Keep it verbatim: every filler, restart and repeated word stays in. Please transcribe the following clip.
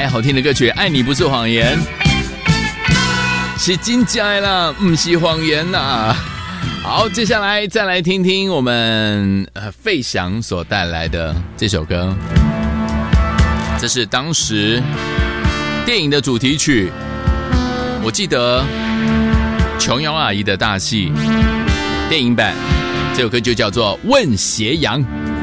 来好听的歌曲《爱你不是谎言》，是真假啦，不是谎言啦。好，接下来再来听听我们呃费翔所带来的这首歌，这是当时电影的主题曲，我记得琼瑶阿姨的大戏电影版，这首歌就叫做《问斜阳》。